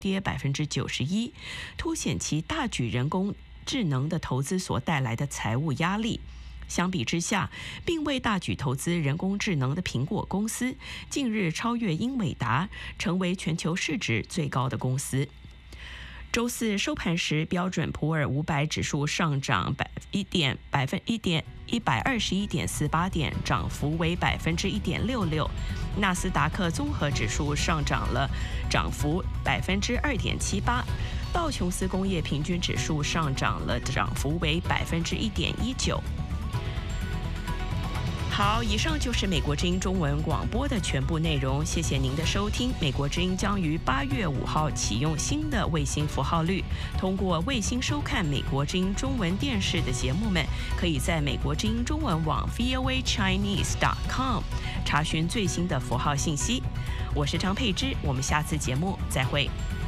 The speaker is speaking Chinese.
跌91%，凸显其大举人工智能的投资所带来的财务压力。相比之下，并未大举投资人工智能的苹果公司，近日超越英伟达，成为全球市值最高的公司。周四收盘时，标准普尔500指数上涨121.48点，涨幅为1.66%。纳斯达克综合指数上涨了，涨幅2.78%。道琼斯工业平均指数上涨了，涨幅为1.19%。好，以上就是美国之音中文广播的全部内容，谢谢您的收听。美国之音将于8月5号启用新的卫星符号率，通过卫星收看美国之音中文电视的节目们，可以在美国之音中文网 voachinese.com 查询最新的符号信息。我是张佩芝，我们下次节目再会。